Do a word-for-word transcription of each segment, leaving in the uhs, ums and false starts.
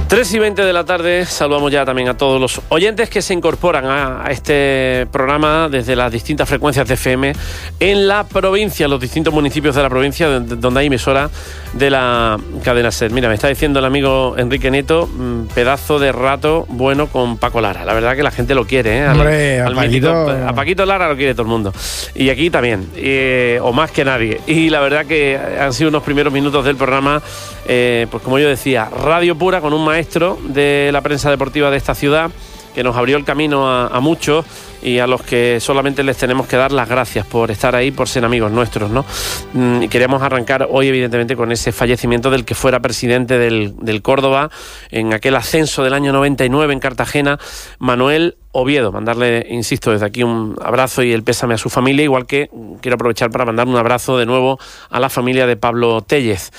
tres y veinte de la tarde, saludamos ya también a todos los oyentes que se incorporan a, a este programa desde las distintas frecuencias de F M en la provincia, los distintos municipios de la provincia donde, donde hay emisora de la cadena SER. Mira, me está diciendo el amigo Enrique Nieto, mmm, pedazo de rato bueno con Paco Lara. La verdad que la gente lo quiere, ¿eh? Al, Hombre, al a, Paquito... mítico, a Paquito Lara lo quiere todo el mundo. Y aquí también, eh, o más que nadie. Y la verdad que han sido unos primeros minutos del programa, eh, pues como yo decía, radio pura con un maestro de la prensa deportiva de esta ciudad que nos abrió el camino a, a muchos y a los que solamente les tenemos que dar las gracias por estar ahí, por ser amigos nuestros, ¿no? Y queremos arrancar hoy, evidentemente, con ese fallecimiento del que fuera presidente del, del Córdoba en aquel ascenso del año noventa y nueve en Cartagena, Manuel Oviedo. Mandarle, insisto, desde aquí un abrazo y el pésame a su familia, igual que quiero aprovechar para mandar un abrazo de nuevo a la familia de Pablo Tellez,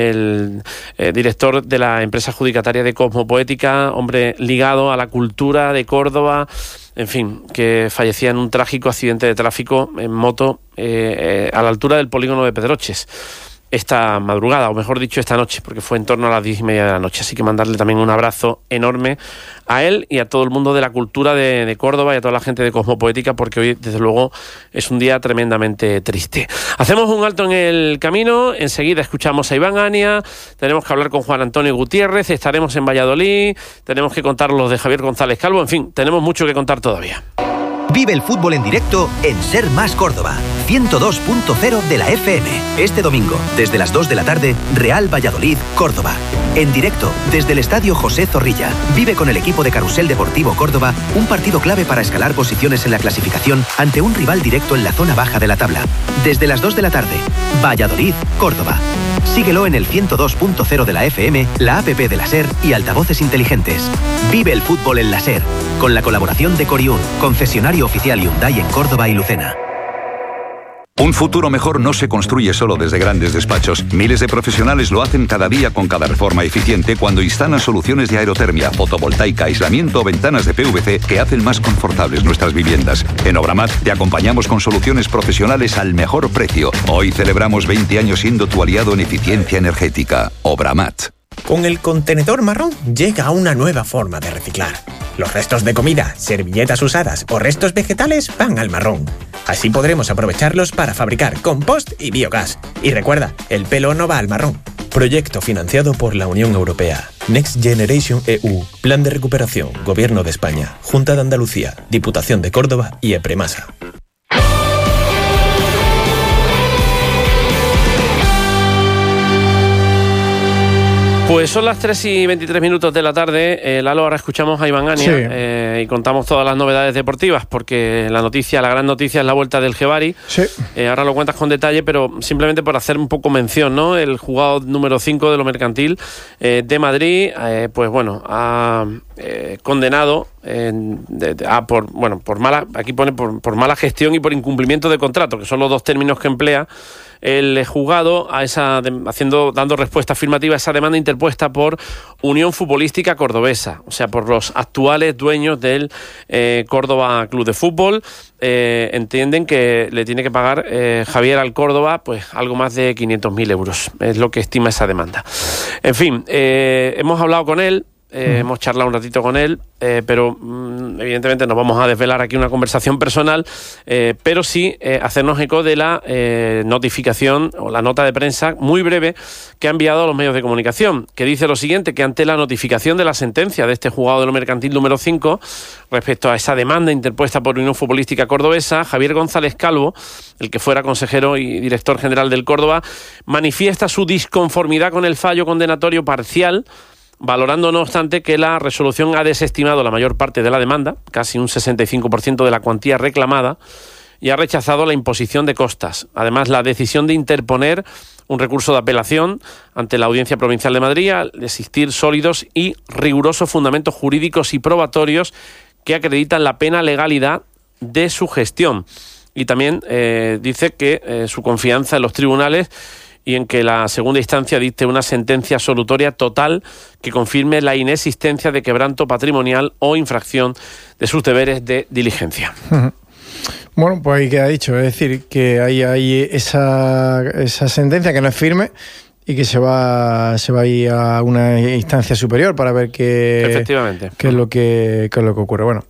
el eh, director de la empresa adjudicataria de Cosmopoética, hombre ligado a la cultura de Córdoba, en fin, que fallecía en un trágico accidente de tráfico en moto eh, eh, a la altura del polígono de Pedroches esta madrugada, o mejor dicho, esta noche, porque fue en torno a las diez y media de la noche. Así que mandarle también un abrazo enorme a él y a todo el mundo de la cultura de, de Córdoba y a toda la gente de Cosmopoética, porque hoy, desde luego, es un día tremendamente triste. Hacemos un alto en el camino, enseguida escuchamos a Iván Ania, tenemos que hablar con Juan Antonio Gutiérrez, estaremos en Valladolid, tenemos que contar los de Javier González Calvo, en fin, tenemos mucho que contar todavía. Vive el fútbol en directo en Ser Más Córdoba, ciento dos punto cero de la F M. Este domingo, desde las dos de la tarde, Real Valladolid, Córdoba. En directo, desde el Estadio José Zorrilla, vive con el equipo de Carrusel Deportivo Córdoba un partido clave para escalar posiciones en la clasificación ante un rival directo en la zona baja de la tabla. Desde las dos de la tarde, Valladolid, Córdoba. Síguelo en el ciento dos punto cero de la F M, la app de la SER y altavoces inteligentes. Vive el fútbol en la SER, con la colaboración de Coriún, concesionario oficial Hyundai en Córdoba y Lucena. Un futuro mejor no se construye solo desde grandes despachos. Miles de profesionales lo hacen cada día con cada reforma eficiente cuando instalan soluciones de aerotermia, fotovoltaica, aislamiento o ventanas de P V C que hacen más confortables nuestras viviendas. En Obramat te acompañamos con soluciones profesionales al mejor precio. Hoy celebramos veinte años siendo tu aliado en eficiencia energética. Obramat. Con el contenedor marrón llega una nueva forma de reciclar. Los restos de comida, servilletas usadas o restos vegetales van al marrón. Así podremos aprovecharlos para fabricar compost y biogás. Y recuerda, el pelo no va al marrón. Proyecto financiado por la Unión Europea. Next Generation E U. Plan de recuperación. Gobierno de España. Junta de Andalucía. Diputación de Córdoba y EPREMASA. Pues son las tres y veintitrés minutos de la tarde. Eh, Lalo, ahora escuchamos a Iván Ania, sí. eh, y contamos todas las novedades deportivas, porque la noticia, la gran noticia es la vuelta del Gebari. Sí. Eh, ahora lo cuentas con detalle, pero simplemente por hacer un poco mención, ¿no? El jugador número cinco de lo mercantil eh, de Madrid, eh, pues bueno, ha eh, condenado eh, de, de, a por, bueno, por mala, aquí pone por, por mala gestión y por incumplimiento de contrato, que son los dos términos que emplea el juzgado a esa, haciendo, dando respuesta afirmativa a esa demanda interpuesta por Unión Futbolística Cordobesa, o sea, por los actuales dueños del eh, Córdoba Club de Fútbol. Eh, entienden que le tiene que pagar eh, Javier al Córdoba pues algo más de quinientos mil euros, es lo que estima esa demanda. En fin, eh, hemos hablado con él. Eh, hemos charlado un ratito con él, eh, pero mm, evidentemente no vamos a desvelar aquí una conversación personal, eh, pero sí eh, hacernos eco de la eh, notificación o la nota de prensa muy breve que ha enviado a los medios de comunicación, que dice lo siguiente, que ante la notificación de la sentencia de este juzgado de lo mercantil número cinco respecto a esa demanda interpuesta por Unión Futbolística Cordobesa, Javier González Calvo, el que fuera consejero y director general del Córdoba, manifiesta su disconformidad con el fallo condenatorio parcial, valorando no obstante que la resolución ha desestimado la mayor parte de la demanda, casi un sesenta y cinco por ciento de la cuantía reclamada, y ha rechazado la imposición de costas. Además, la decisión de interponer un recurso de apelación ante la Audiencia Provincial de Madrid al existir sólidos y rigurosos fundamentos jurídicos y probatorios que acreditan la plena legalidad de su gestión. Y también eh, dice que eh, su confianza en los tribunales y en que la segunda instancia dicte una sentencia absolutoria total que confirme la inexistencia de quebranto patrimonial o infracción de sus deberes de diligencia. Uh-huh. Bueno, pues ahí queda dicho, es decir, que hay, hay esa, esa sentencia que no es firme y que se va se va a ir a una instancia superior para ver qué, Efectivamente. qué es lo que qué es lo que ocurre. Bueno,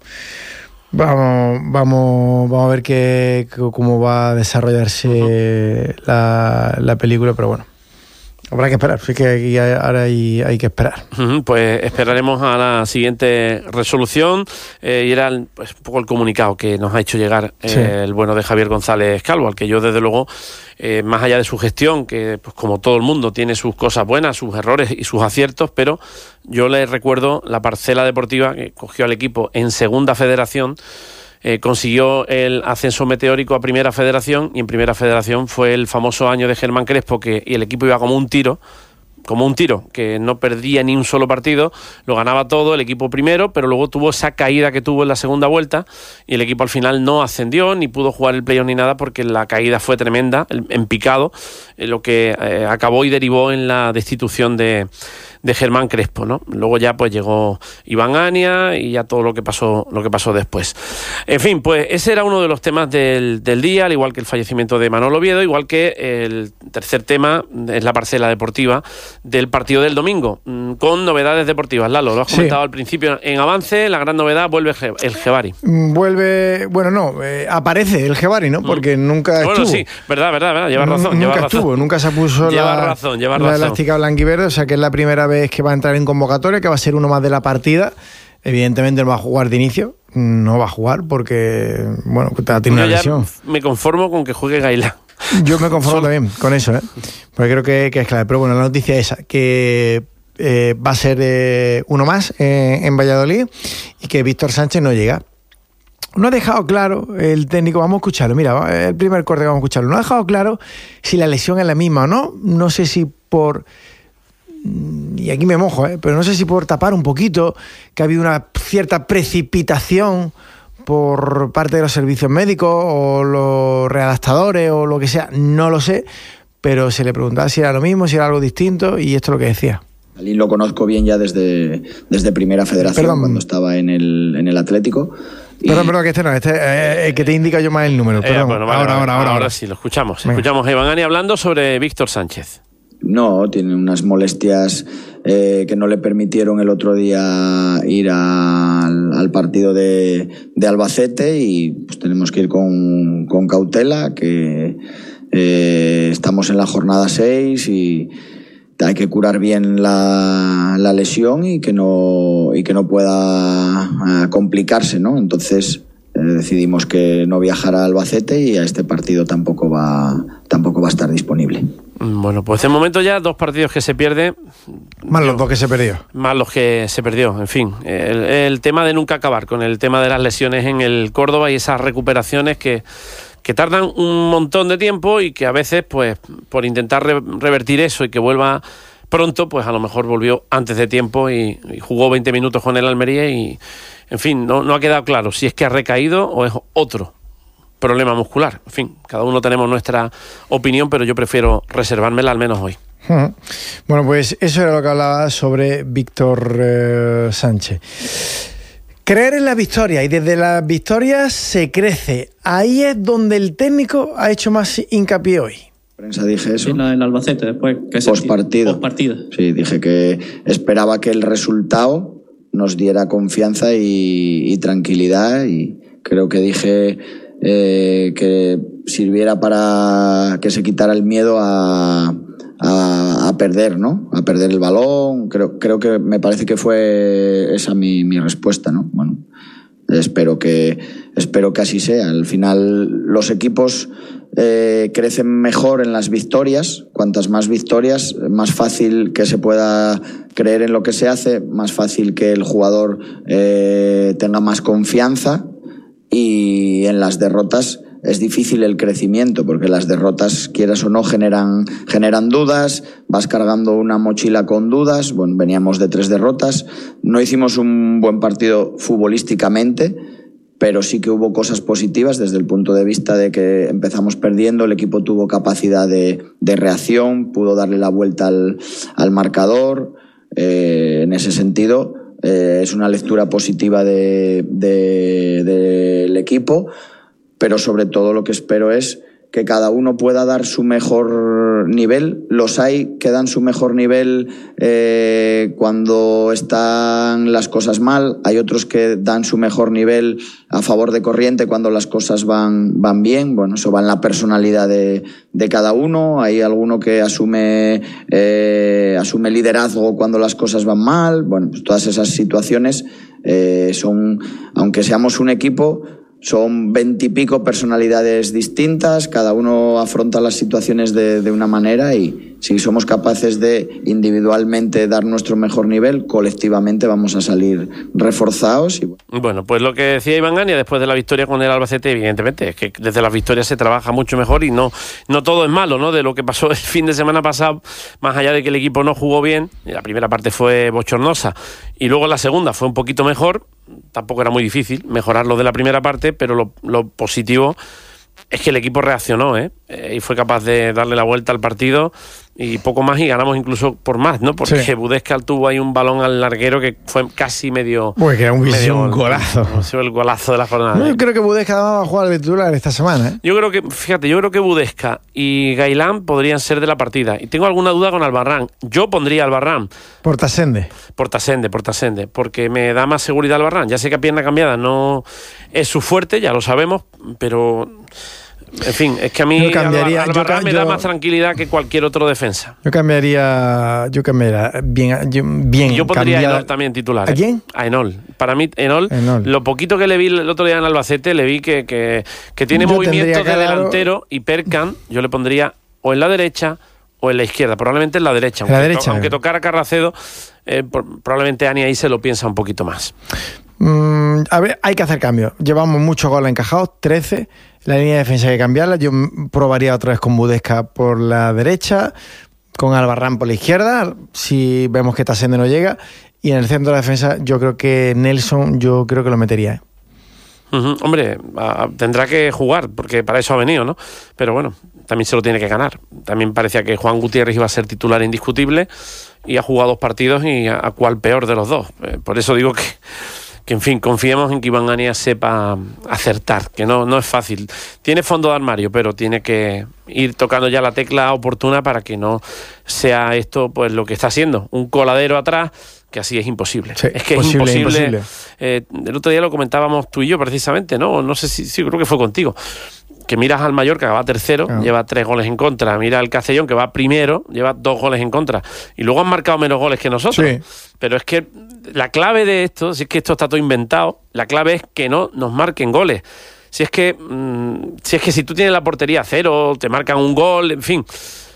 vamos vamos vamos a ver qué, cómo va a desarrollarse uh-huh. la, la película, pero bueno, habrá que esperar, sí que aquí ahora hay, hay que esperar. Uh-huh, pues esperaremos a la siguiente resolución eh, y era el, pues, un poco el comunicado que nos ha hecho llegar eh, sí. el bueno de Javier González Calvo, al que yo desde luego, eh, más allá de su gestión, que pues como todo el mundo tiene sus cosas buenas, sus errores y sus aciertos, pero yo le recuerdo la parcela deportiva que cogió al equipo en Segunda Federación. Eh, consiguió el ascenso meteórico a Primera Federación, y en Primera Federación fue el famoso año de Germán Crespo, que y el equipo iba como un tiro, como un tiro, que no perdía ni un solo partido, lo ganaba todo el equipo primero, pero luego tuvo esa caída que tuvo en la segunda vuelta, y el equipo al final no ascendió, ni pudo jugar el playoff ni nada, porque la caída fue tremenda, en picado, eh, lo que eh, acabó y derivó en la destitución de... de Germán Crespo, ¿no? Luego ya pues llegó Iván Ania y ya todo lo que pasó lo que pasó después. En fin, pues ese era uno de los temas del, del día, al igual que el fallecimiento de Manolo Oviedo, igual que el tercer tema es la parcela deportiva del partido del domingo, con novedades deportivas. Lalo, lo has comentado sí. al principio en avance, la gran novedad, vuelve el Jebari. Vuelve, bueno, no, eh, aparece el Jebari, ¿no? Porque mm. nunca estuvo. Bueno, sí, verdad, verdad, verdad, llevas razón. Nunca lleva estuvo, razón. nunca se puso lleva la, razón, lleva la razón. elástica blanquiverde, o sea que es la primera vez que va a entrar en convocatoria, que va a ser uno más de la partida. Evidentemente no va a jugar de inicio, no va a jugar porque, bueno, tiene una lesión. Me conformo con que juegue Gailán. Yo me conformo también con eso, ¿eh? Porque creo que, que es clave. Pero bueno, la noticia es esa, que eh, va a ser eh, uno más eh, en Valladolid y que Víctor Sánchez no llega. No ha dejado claro el técnico, vamos a escucharlo, mira, el primer corte vamos a escucharlo. No ha dejado claro si la lesión es la misma o no. No sé si por... y aquí me mojo, ¿eh? pero no sé si por tapar un poquito, que ha habido una cierta precipitación por parte de los servicios médicos o los readaptadores o lo que sea, no lo sé, pero se le preguntaba si era lo mismo, si era algo distinto, y esto es lo que decía. Ali lo conozco bien ya desde, desde Primera Federación, perdón. cuando estaba en el, en el Atlético. Y... Perdón, perdón, que este no, este eh, que te indica yo más el número. Perdón. Eh, bueno, vale, ahora, vale, ahora, ahora, ahora sí, lo escuchamos. Venga. Escuchamos a Iván Ani hablando sobre Víctor Sánchez. No, tiene unas molestias eh, que no le permitieron el otro día ir a, al, al partido de, de Albacete, y pues tenemos que ir con, con cautela, que eh, estamos en la jornada seis y hay que curar bien la, la lesión y que no, y que no pueda uh, complicarse, ¿no? Entonces eh, decidimos que no viajara a Albacete y a este partido tampoco va, tampoco va a estar disponible. Bueno, pues de momento ya dos partidos que se pierden. Más los dos que se perdió. Más los que se perdió, en fin. El, el tema de nunca acabar con el tema de las lesiones en el Córdoba y esas recuperaciones que, que tardan un montón de tiempo y que a veces, pues, por intentar re, revertir eso y que vuelva pronto, pues a lo mejor volvió antes de tiempo y, y jugó veinte minutos con el Almería y, en fin, no, no ha quedado claro si es que ha recaído o es otro problema muscular. En fin, cada uno tenemos nuestra opinión, pero yo prefiero reservármela al menos hoy. Uh-huh. Bueno, pues eso era lo que hablaba sobre Víctor eh, Sánchez. Creer en la victoria, y desde las victorias se crece. Ahí es donde el técnico ha hecho más hincapié hoy. Prensa dije eso. En el Albacete, después. Post partido. Post partido. Sí, dije que esperaba que el resultado nos diera confianza y, y tranquilidad, y creo que dije eh, que sirviera para que se quitara el miedo a, a, a perder, ¿no? A perder el balón. Creo, creo que me parece que fue esa mi, mi respuesta, ¿no? Bueno, espero que, espero que así sea. Al final los equipos eh, crecen mejor en las victorias. Cuantas más victorias, más fácil que se pueda creer en lo que se hace, más fácil que el jugador eh, tenga más confianza, y en las derrotas es difícil el crecimiento, porque las derrotas, quieras o no, generan, generan dudas, vas cargando una mochila con dudas. Bueno, veníamos de tres derrotas, no hicimos un buen partido futbolísticamente, pero sí que hubo cosas positivas desde el punto de vista de que empezamos perdiendo, el equipo tuvo capacidad de, de reacción, pudo darle la vuelta al, al marcador. Eh, en ese sentido, eh, es una lectura positiva de, de, del equipo, pero sobre todo lo que espero es que cada uno pueda dar su mejor nivel. Los hay que dan su mejor nivel eh, cuando están las cosas mal, hay otros que dan su mejor nivel a favor de corriente cuando las cosas van, van bien. Bueno, eso va en la personalidad de, de cada uno. Hay alguno que asume, eh, asume liderazgo cuando las cosas van mal. Bueno, pues todas esas situaciones eh, son, aunque seamos un equipo, son veintipico personalidades distintas, cada uno afronta las situaciones de, de una manera, y si somos capaces de individualmente dar nuestro mejor nivel, colectivamente vamos a salir reforzados. Y... Bueno, pues lo que decía Iván Gania después de la victoria con el Albacete, evidentemente, es que desde las victorias se trabaja mucho mejor y no, no todo es malo, ¿no? De lo que pasó el fin de semana pasado, más allá de que el equipo no jugó bien, la primera parte fue bochornosa y luego la segunda fue un poquito mejor. Tampoco era muy difícil mejorar lo de la primera parte, pero lo, lo positivo es que el equipo reaccionó, ¿eh? Eh, y fue capaz de darle la vuelta al partido y poco más, y ganamos incluso por más, ¿no? Porque sí. Budescal tuvo ahí un balón al larguero que fue casi medio... Pues que era un, medio, un golazo. El golazo de la jornada. No, yo creo que Budesca va a jugar de titular esta semana, ¿eh? Yo creo que, fíjate, yo creo que Budesca y Gailán podrían ser de la partida. Y tengo alguna duda con Albarrán. Yo pondría Albarrán. Portasende. Portasende, Portasende, porque me da más seguridad Albarrán. Ya sé que a pierna cambiada no es su fuerte, ya lo sabemos, pero... En fin, es que a mí cambiaría, Albarrán yo, me yo, da más tranquilidad que cualquier otro defensa. Yo cambiaría, yo cambiaría bien, yo, bien. Yo pondría cambiar... a Enol también titular. ¿A quién? A Enol. Para mí, Enol, Enol, lo poquito que le vi el otro día en Albacete, le vi que, que, que tiene yo movimientos de claro... delantero, y Perkan yo le pondría o en la derecha o en la izquierda, probablemente en la derecha. En la aunque, derecha. To, aunque tocara Carracedo, eh, por, probablemente Ani ahí se lo piensa un poquito más. Mm, a ver, hay que hacer cambios. Llevamos muchos goles encajados, trece. La línea de defensa hay que cambiarla. Yo probaría otra vez con Budesca por la derecha, con Albarrán por la izquierda, si vemos que Tasende no llega. Y en el centro de la defensa yo creo que Nelson, yo creo que lo metería. Uh-huh. Hombre, a, tendrá que jugar, porque para eso ha venido, ¿no? Pero bueno, también se lo tiene que ganar. También parecía que Juan Gutiérrez iba a ser titular indiscutible y ha jugado dos partidos y a, a cuál peor de los dos. Eh, por eso digo que... que en fin, confiemos en que Iván Gania sepa acertar, que no, no es fácil. Tiene fondo de armario, pero tiene que ir tocando ya la tecla oportuna para que no sea esto pues lo que está haciendo, un coladero atrás, que así es imposible. Sí, es que posible, es imposible. imposible. Eh, el otro día lo comentábamos tú y yo precisamente, ¿no? No sé si, sí, creo que fue contigo. Que miras al Mallorca, que va tercero, ah. lleva tres goles en contra. Mira al Castellón, que va primero, lleva dos goles en contra. Y luego han marcado menos goles que nosotros. Sí. Pero es que la clave de esto, si es que esto está todo inventado, la clave es que no nos marquen goles. Si es que, mmm, si es que si tú tienes la portería cero, te marcan un gol, en fin,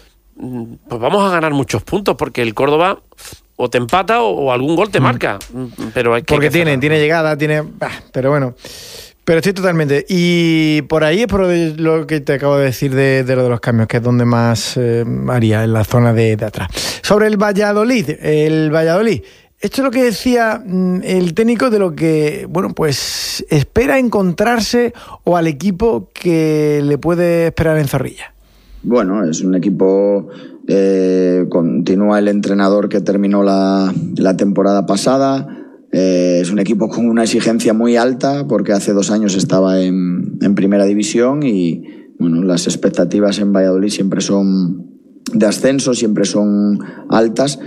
pues vamos a ganar muchos puntos, porque el Córdoba o te empata o, o algún gol te marca. Mm. Pero hay que porque que tiene, tiene llegada, tiene... Bah, pero bueno... Pero estoy totalmente. Y por ahí es por lo que te acabo de decir de, de lo de los cambios, que es donde más eh, haría, en la zona de, de atrás. Sobre el Valladolid, el Valladolid. Esto es lo que decía el técnico de lo que, bueno, pues espera encontrarse o al equipo que le puede esperar en Zorrilla. Bueno, es un equipo... Eh, continúa el entrenador que terminó la, la temporada pasada. Eh, es un equipo con una exigencia muy alta, porque hace dos años estaba en, en primera división, y bueno, las expectativas en Valladolid siempre son de ascenso, siempre son altas,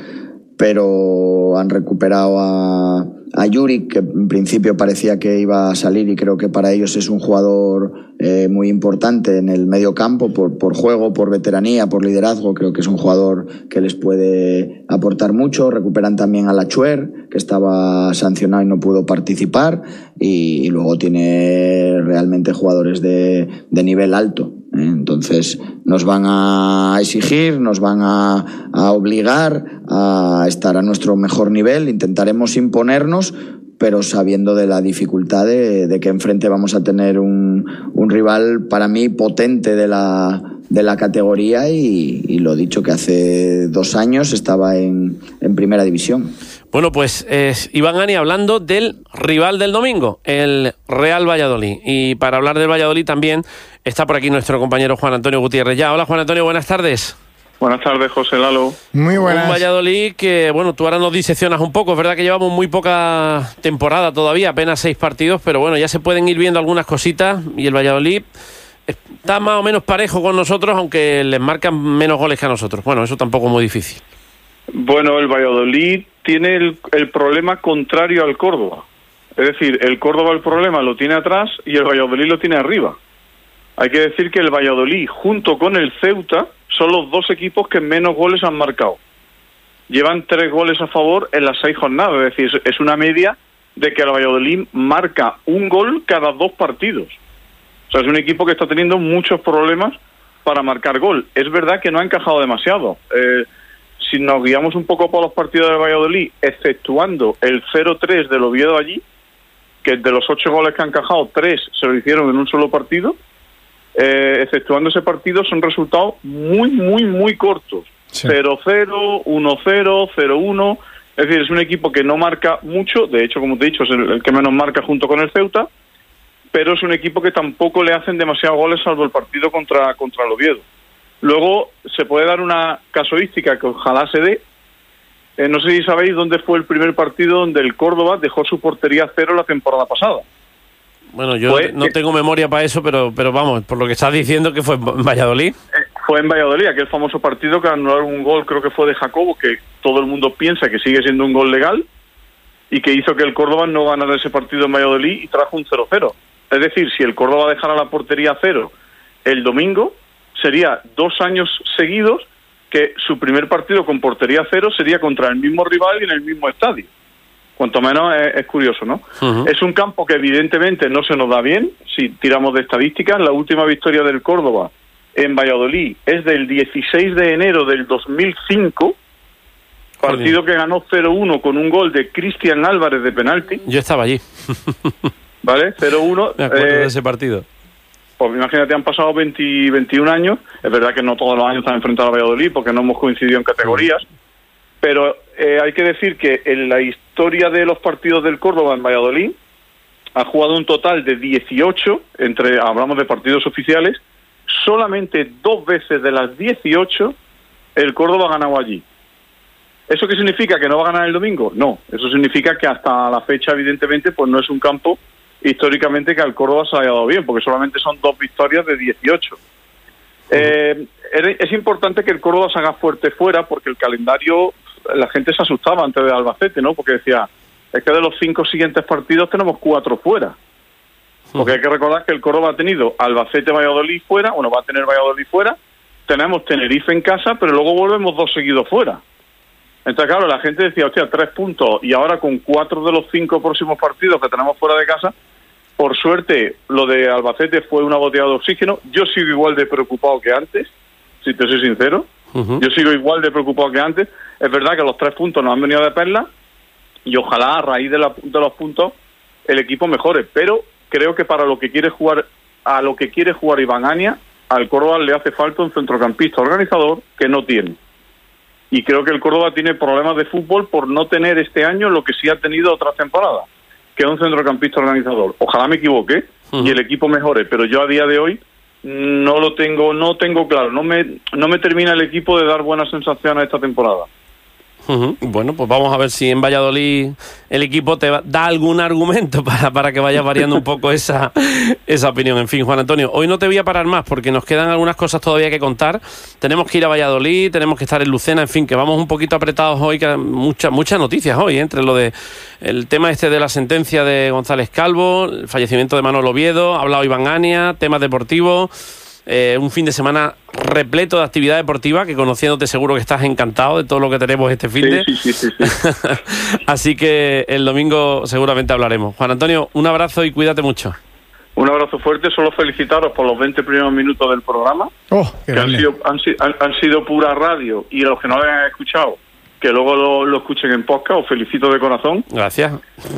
pero han recuperado a, a Yuri, que en principio parecía que iba a salir, y creo que para ellos es un jugador eh, muy importante en el medio campo, por, por juego, por veteranía, por liderazgo. Creo que es un jugador que les puede aportar mucho. Recuperan también a Lachuer, que estaba sancionado y no pudo participar, y, y luego tiene realmente jugadores de, de nivel alto. Entonces nos van a exigir, nos van a, a obligar a estar a nuestro mejor nivel. Intentaremos imponernos, pero sabiendo de la dificultad de, de que enfrente vamos a tener un, un rival, para mí, potente de la, de la categoría, y, y lo dicho, que hace dos años estaba en, en primera división. Bueno, pues eh, Iván Gania hablando del rival del domingo, el Real Valladolid. Y para hablar del Valladolid también está por aquí nuestro compañero Juan Antonio Gutiérrez. Ya, hola Juan Antonio, buenas tardes. Buenas tardes, José Lalo. Muy buenas. Un Valladolid que, bueno, tú ahora nos diseccionas un poco. Es verdad que llevamos muy poca temporada todavía, apenas seis partidos, pero bueno, ya se pueden ir viendo algunas cositas, y el Valladolid está más o menos parejo con nosotros, aunque les marcan menos goles que a nosotros. Bueno, eso tampoco es muy difícil. Bueno, el Valladolid tiene el, el problema contrario al Córdoba. Es decir, el Córdoba el problema lo tiene atrás y el Valladolid lo tiene arriba. Hay que decir que el Valladolid, junto con el Ceuta, son los dos equipos que menos goles han marcado. Llevan tres goles a favor en las seis jornadas. Es decir, es una media de que el Valladolid marca un gol cada dos partidos. O sea, es un equipo que está teniendo muchos problemas para marcar gol. Es verdad que no ha encajado demasiado. Eh, si nos guiamos un poco por los partidos del Valladolid, exceptuando el cero tres del Oviedo allí, que de los ocho goles que han encajado, tres se lo hicieron en un solo partido, eh, exceptuando ese partido, son resultados muy, muy, muy cortos. Sí. cero cero, uno cero, cero uno... Es decir, es un equipo que no marca mucho, de hecho, como te he dicho, es el, el que menos marca junto con el Ceuta, pero es un equipo que tampoco le hacen demasiados goles, salvo el partido contra, contra el Oviedo. Luego, se puede dar una casuística que ojalá se dé. Eh, no sé si sabéis dónde fue el primer partido donde el Córdoba dejó su portería a cero la temporada pasada. Bueno, yo pues, no tengo memoria para eso, pero pero vamos, por lo que estás diciendo, que fue en Valladolid. Eh, fue en Valladolid, aquel famoso partido que anularon un gol, creo que fue de Jacobo, que todo el mundo piensa que sigue siendo un gol legal, y que hizo que el Córdoba no ganara ese partido en Valladolid y trajo un cero cero. Es decir, si el Córdoba dejara la portería a cero el domingo, sería dos años seguidos que su primer partido con portería a cero sería contra el mismo rival y en el mismo estadio. Cuanto menos es, es curioso, ¿no? Uh-huh. Es un campo que evidentemente no se nos da bien, si tiramos de estadísticas. La última victoria del Córdoba en Valladolid es del dieciséis de enero del dos mil cinco, partido Joder. que ganó cero uno con un gol de Cristian Álvarez de penalti. Yo estaba allí. ¿Vale? cero uno. Me acuerdo eh, de ese partido. Pues imagínate, han pasado veinte, veintiún años. Es verdad que no todos los años están enfrentados a Valladolid porque no hemos coincidido en categorías. Uh-huh. Pero eh, hay que decir que en la historia de los partidos del Córdoba en Valladolid ha jugado un total de dieciocho, entre hablamos de partidos oficiales, solamente dos veces de las dieciocho el Córdoba ha ganado allí. ¿Eso qué significa? ¿Que no va a ganar el domingo? No, eso significa que hasta la fecha, evidentemente, pues no es un campo históricamente que al Córdoba se haya dado bien, porque solamente son dos victorias de dieciocho. Uh-huh. Eh, es importante que el Córdoba se haga fuerte fuera, porque el calendario, la gente se asustaba antes de Albacete, ¿no? Porque decía, es que de los cinco siguientes partidos tenemos cuatro fuera. Porque hay que recordar que el Córdoba ha tenido Albacete-Valladolid fuera, bueno, va a tener Valladolid fuera, tenemos Tenerife en casa, pero luego volvemos dos seguidos fuera. Entonces, claro, la gente decía, hostia, tres puntos, y ahora con cuatro de los cinco próximos partidos que tenemos fuera de casa, por suerte, lo de Albacete fue una botella de oxígeno. Yo sigo igual de preocupado que antes, si te soy sincero. Uh-huh. Yo sigo igual de preocupado que antes. Es verdad que los tres puntos nos han venido de perla, y ojalá a raíz de, la, de los puntos el equipo mejore, pero creo que para lo que quiere jugar, a lo que quiere jugar Iván Ania, al Córdoba le hace falta un centrocampista organizador que no tiene. Y creo que el Córdoba tiene problemas de fútbol por no tener este año lo que sí ha tenido otras temporadas, que es un centrocampista organizador. Ojalá me equivoque uh-huh. y el equipo mejore, pero yo a día de hoy no lo tengo, no tengo claro, no me, no me termina el equipo de dar buenas sensaciones esta temporada. Uh-huh. Bueno, pues vamos a ver si en Valladolid el equipo te da algún argumento para, para que vaya variando un poco esa, esa opinión. En fin, Juan Antonio, hoy no te voy a parar más porque nos quedan algunas cosas todavía que contar. Tenemos que ir a Valladolid, tenemos que estar en Lucena, en fin, que vamos un poquito apretados hoy, que muchas muchas noticias hoy, ¿eh? Entre lo de el tema este de la sentencia de González Calvo, el fallecimiento de Manolo Oviedo, ha hablado Iván Ania, temas deportivos. Eh, un fin de semana repleto de actividad deportiva, que conociéndote seguro que estás encantado de todo lo que tenemos este fin de sí, sí, sí, sí, sí. Así que el domingo seguramente hablaremos. Juan Antonio, un abrazo y cuídate mucho. Un abrazo fuerte, solo felicitaros por los veinte primeros minutos del programa, oh, que han sido, han, han, han sido pura radio, y a los que no lo hayan escuchado, que luego lo, lo escuchen en podcast, os felicito de corazón. Gracias.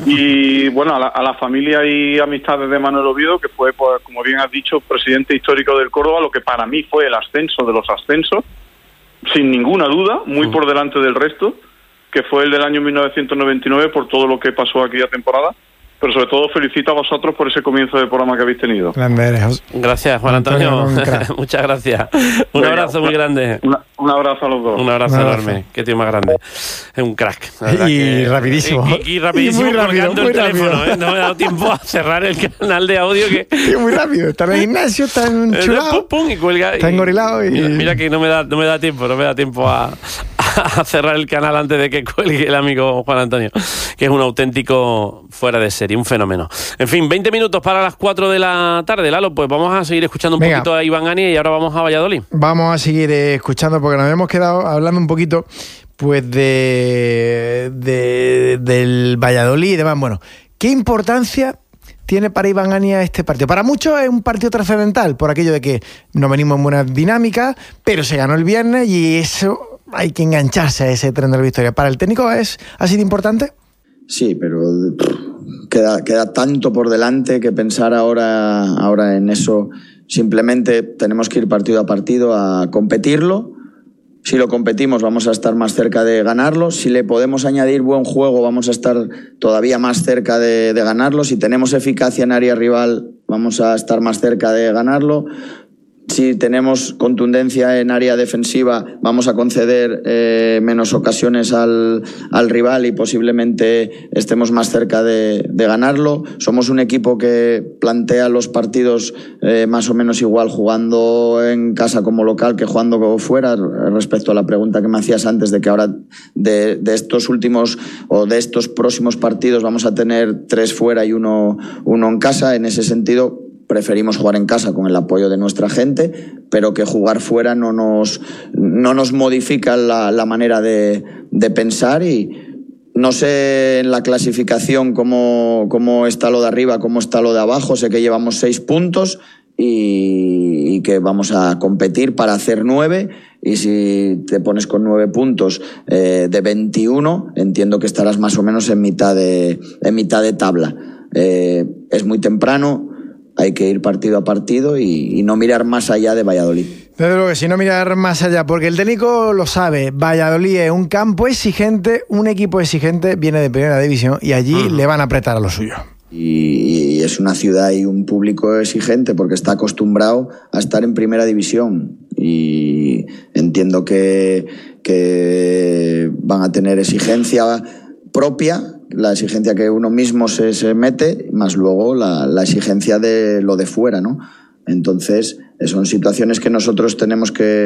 Y bueno, a la, a la familia y amistades de Manuel Oviedo, que fue, pues, como bien has dicho, presidente histórico del Córdoba, lo que para mí fue el ascenso de los ascensos, sin ninguna duda, muy mm. por delante del resto, que fue el del año mil novecientos noventa y nueve por todo lo que pasó aquella temporada. pero sobre todo felicito a vosotros por ese comienzo de programa que habéis tenido. Gracias, Juan Antonio. Antonio Muchas gracias. Un Venga, abrazo muy grande. Una, un abrazo a los dos. Un abrazo, un abrazo enorme. Qué tío más grande. Es un crack. Y que, rapidísimo. Y, y, y rapidísimo y muy rápido, colgando muy el rápido. teléfono. ¿eh? No me ha dado tiempo a cerrar el canal de audio. Que y muy rápido. Está en el gimnasio, está enchulado. Pum, pum, y cuelga. Está engorilado. Y... Mira, mira que no me da, no me da tiempo, no me da tiempo a, a cerrar el canal antes de que cuelgue el amigo Juan Antonio, que es un auténtico fuera de serie, un fenómeno. En fin, veinte minutos para las cuatro de la tarde, Lalo, pues vamos a seguir escuchando un Venga. poquito a Iván Ania y ahora vamos a Valladolid. Vamos a seguir eh, escuchando porque nos hemos quedado hablando un poquito pues de, de del Valladolid y demás. Bueno, ¿qué importancia tiene para Iván Ania este partido? Para muchos es un partido trascendental por aquello de que no venimos en buena dinámica, pero se ganó el viernes y eso hay que engancharse a ese tren de la victoria. ¿Para el técnico es ha sido importante? Sí, pero queda, queda tanto por delante que pensar ahora, ahora en eso. Simplemente tenemos que ir partido a partido a competirlo. Si lo competimos vamos a estar más cerca de ganarlo. Si le podemos añadir buen juego vamos a estar todavía más cerca de, de ganarlo. Si tenemos eficacia en área rival vamos a estar más cerca de ganarlo. Si tenemos contundencia en área defensiva, vamos a conceder eh, menos ocasiones al, al rival y posiblemente estemos más cerca de, de ganarlo. Somos un equipo que plantea los partidos eh, más o menos igual jugando en casa como local que jugando como fuera. Respecto a la pregunta que me hacías antes de que ahora de, de estos últimos o de estos próximos partidos vamos a tener tres fuera y uno, uno en casa, en ese sentido preferimos jugar en casa con el apoyo de nuestra gente, pero que jugar fuera no nos, no nos modifica la, la manera de, de pensar. Y no sé en la clasificación cómo, cómo está lo de arriba, cómo está lo de abajo. Sé que llevamos seis puntos y, y que vamos a competir para hacer nueve. Y si te pones con nueve puntos eh, de veintiuno, entiendo que estarás más o menos en mitad de, en mitad de tabla. Eh, es muy temprano. Hay que ir partido a partido y, y no mirar más allá de Valladolid. Desde luego que si no mirar más allá, porque el técnico lo sabe, Valladolid es un campo exigente, un equipo exigente, viene de primera división y allí uh-huh. le van a apretar a lo suyo. Y, y es una ciudad y un público exigente porque está acostumbrado a estar en primera división y entiendo que, que van a tener exigencia propia, la exigencia que uno mismo se, se mete, más luego la, la exigencia de lo de fuera, ¿no? Entonces, son situaciones que nosotros tenemos que